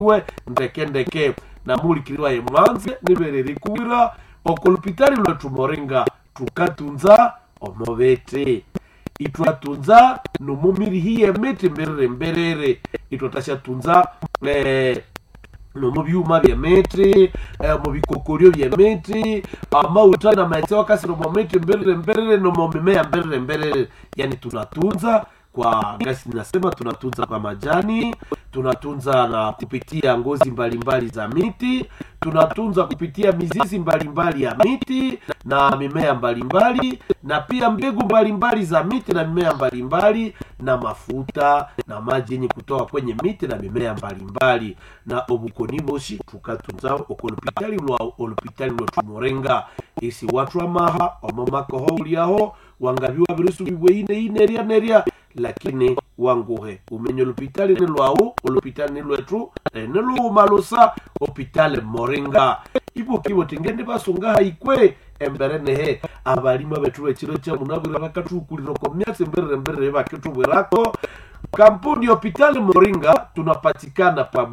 we ndeke na mulikiriwa ye mwanze nibereri kuwira okolupitali lwetu Moringa tukatunza omobete itwatunza numumirihiye mete mberere itwatasha tunza no mubyuma bya mete mu bikokoryo bya mete amauta na maite wakasi no mete mberere no mimea mberere yani tunatunza kwa gasi nasema tunatunza kwa majani, tunatunza na kupitia ngozi mbalimbali za miti, tunatunza kupitia mizizi mbalimbali ya miti na mimea mbalimbali, na pia mbegu mbalimbali za miti na mimea mbalimbali, na mafuta na maji yenye kutoka kwenye miti na mimea mbalimbali. Na obukoni boshi tukatunza okolupitali lwa Moringa isi watu amaha omomako hauliaho wangabiwa virusu bibweine neria lakini wanguhe umenyo lupitali nilwao olupitali nilwetu nilo malosa opitale Moringa ibo kibo tingende basunga haikwe emberenehe abalima betu ekiro kya munabura bakatukuliro komyase mbere bakitubwerako kampuni opitale Moringa tunapatikana pa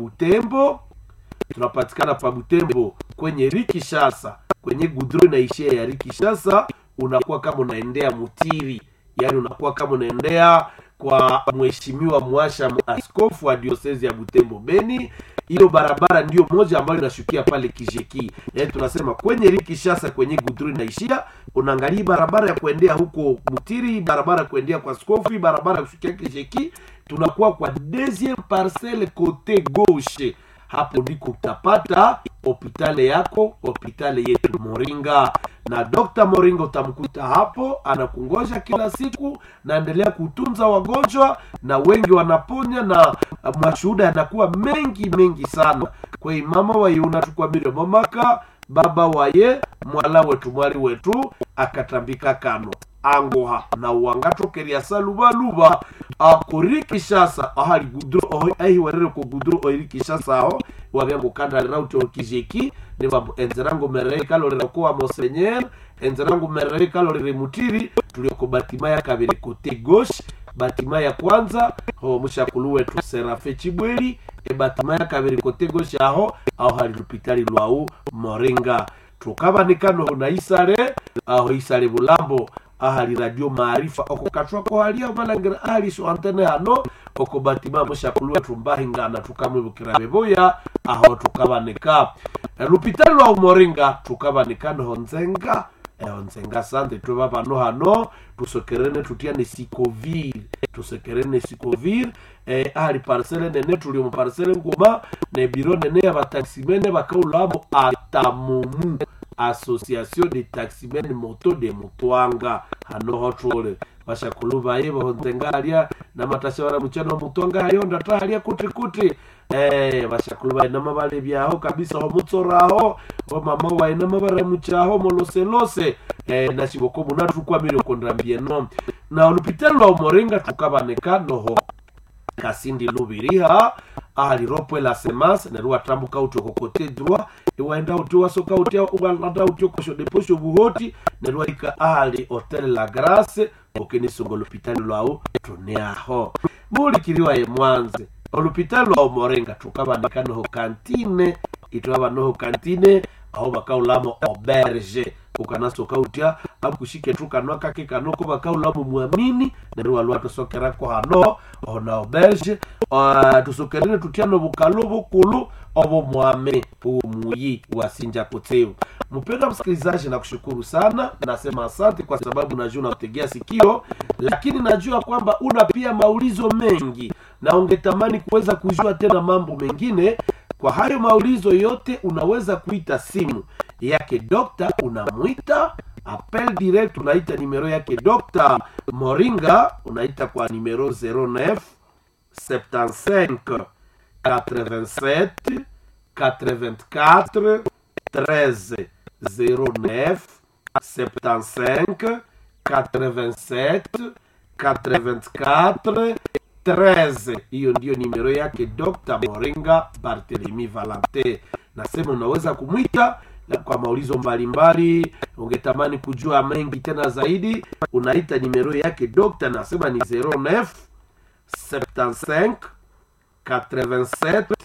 Butembo kwenye Rikishasa kwenye gudro na ishia ya Rikishasa. Unakuwa kama unaendea Mutiri, yani unakuwa kama unaendea kwa mheshimiwa Mwasha askofu wa diocese ya Butembo Beni. Hiyo barabara ndio moja ambayo inashukia pale Kijeki. Yani tunasema kwenye Rikishasa kwenye gudru na ishia, unaangalia barabara ya kuendea huko Mutiri, barabara kuendea kwa askofu, barabara kushukia Kijeki. Tunakuwa kwa deuxième parcelle côté gauche. Hapo ndiko utapata hospitali yako, hospitali yetu Moringa. Na Dr. Moringa utamkuta hapo, anakungoja kila siku, naendelea kutunza wagonjwa na wengi wanaponya, na mashuhuda yanakuwa mengi sana. Kwa hiyo mama waye unatukwambia mamaka baba waye mwala wetu mwali wetu akatambika kano angoha na wangato keria saluba akorikishasa ahali gudro ahi warere ko gudro oirikishasa aho wabengo kanda rauto Kijeki ne bambo enzerango merere kalore ko Monseigneur enzerango merere kalore Mutiri tulioko batima ya kabiri kote gauche. Batima ya kwanza ho mushakulu wetu Serafe Chibweli batima ya kabiri kote gauche aho hali hospitali lwao Moringa tukabanikano na isare aho isare Bulambo ahali radio Maarifa okukatwa ko halia malangira ahali so antene hano oko batima mushakulu wetu Mbahinga tukamwibukira beboya aho tukabaneka hospitali lwa Moringa tukabanikano Nzenga sante tuba bano hano tusokerene tutiane Sikoville ahali parcelle nene tuli mu parcelle ngoma ne biro nene ya bataximene bakaulamo atamumu Association de taximen moto de Mutwanga hano hotole bashakulu baye bahonzengalia na matashawara muchano Mutwanga hayo ndatahalia kuti bashakulu baye na mabale byaho kabisa ho mutsoraho ho mama waye na mabara muchaho molose na shiboko munatu kwa milio kondrambie no na hospitali wa Moringa tukabaneka noho Kasindi Lubiriha ahali ropo la semence na ruwa tambuka utoko kote droit iwaenda utiwa soka utia ugalanda utio kosho deposho buhoti na ruwa ika ahali hotel La Grace okeni songo l'hôpital lwao tuneaho muli kiriwa ye mwanze l'hôpital lwao Moringa tukabandika noho kantine ituwa noho kantine aho bakaulamo auberge ukanaso kautia abukushike tukanwa kake kanoko bakaulamo muamini na ruwa lwato sokera ko hano ona auberge tusokerene tutiano bukalo kulu obo muame umuyi wasinja kuteu. Mpenda msikilizaji na kushukuru sana, nasema asante kwa sababu najua unategea sikio, lakini najua kwamba una pia maulizo mengi na ungetamani kuweza kujua tena mambo mengine. Kwa hayo maulizo yote unaweza kuita simu yake Dr. unamuita appel direct, unaita numero yake Dr. Moringa, unaita kwa numero 09 75 87 84 13 09 75 87 84 13. Hiyo ndio numero yake Dr. Moringa Barthelemy Valentin. Nasema unaweza kumwita kwa maulizo mbalimbali, ungetamani kujua mengi tena zaidi, unaita numero yake Dr. nasema ni 09 75 87